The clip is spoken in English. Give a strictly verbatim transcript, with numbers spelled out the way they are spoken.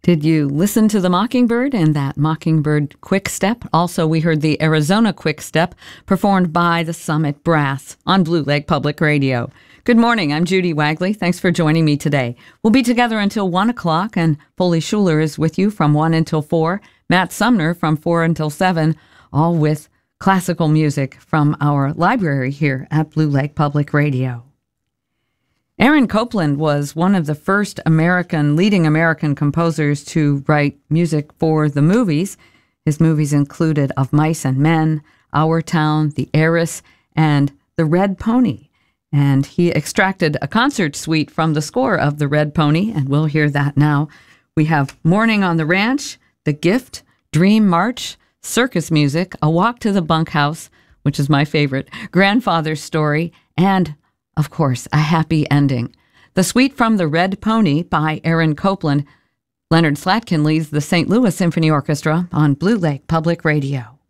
Did you listen to the Mockingbird and that Mockingbird Quick Step? Also, we heard the Arizona Quick Step performed by the Summit Brass on Blue Lake Public Radio. Good morning. I'm Judy Wagley. Thanks for joining me today. We'll be together until one o'clock, and Foley Schuler is with you from one until four. Matt Sumner from four until seven, all with classical music from our library here at Blue Lake Public Radio. Aaron Copland was one of the first American, leading American composers to write music for the movies. His movies included Of Mice and Men, Our Town, The Heiress, and The Red Pony. And he extracted a concert suite from the score of The Red Pony, and we'll hear that now. We have Morning on the Ranch, The Gift, Dream March, Circus Music, A Walk to the Bunkhouse, which is my favorite, Grandfather's Story, and of course, A Happy Ending. The suite from The Red Pony by Aaron Copland. Leonard Slatkin leads the Saint Louis Symphony Orchestra on Blue Lake Public Radio.